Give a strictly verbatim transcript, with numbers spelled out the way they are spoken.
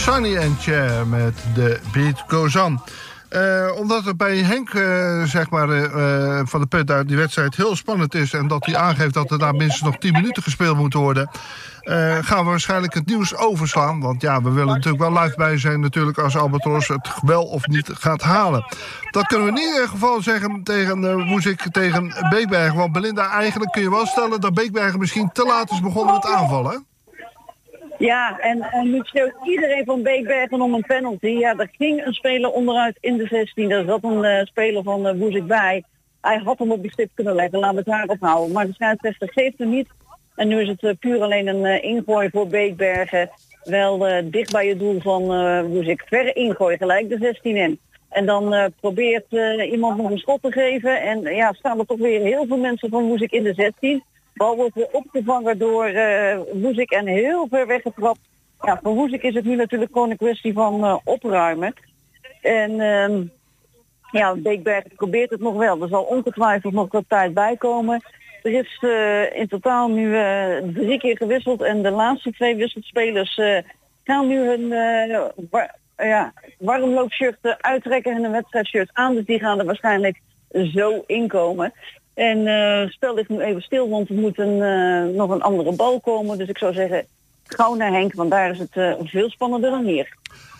Sonny and Cher met The Beat Goes On. Uh, omdat het bij Henk uh, zeg maar, uh, van de Put uit die wedstrijd heel spannend is... en dat hij aangeeft dat er daar minstens nog tien minuten gespeeld moeten worden... Uh, gaan we waarschijnlijk het nieuws overslaan. Want ja, we willen natuurlijk wel live bij zijn natuurlijk als Albatros het wel of niet gaat halen. Dat kunnen we in ieder geval zeggen tegen uh, Woezik, tegen Beekbergen. Want Belinda, eigenlijk kun je wel stellen dat Beekbergen misschien te laat is begonnen met aanvallen. Ja, en, en nu schreeuwt iedereen van Beekbergen om een penalty. Ja, er ging een speler onderuit in de zestien. Daar zat een uh, speler van uh, Woezik bij. Hij had hem op die stip kunnen leggen, laten we het daarop houden. Maar de scheidsrechter geeft hem niet. En nu is het uh, puur alleen een uh, ingooi voor Beekbergen. Wel uh, dicht bij het doel van uh, Woezik. Verre ingooi, gelijk de zestien in. En dan uh, probeert uh, iemand nog een schot te geven. En uh, ja, staan er toch weer heel veel mensen van Woezik in de zestien. Bal wordt weer opgevangen door uh, Woezik en heel ver weggetrapt. Ja, voor Woezik is het nu natuurlijk gewoon een kwestie van uh, opruimen. En uh, ja, Beekbergen probeert het nog wel. Er zal ongetwijfeld nog wat tijd bij komen. Er is uh, in totaal nu uh, drie keer gewisseld en de laatste twee wisselspelers uh, gaan nu hun uh, war- ja, warmloopshirt uh, uittrekken en een wedstrijdshirt aan. Dus die gaan er waarschijnlijk zo inkomen. En uh, het spel ligt nu even stil, want er moet een, uh, nog een andere bal komen. Dus ik zou zeggen, gauw naar Henk, want daar is het uh, veel spannender dan hier.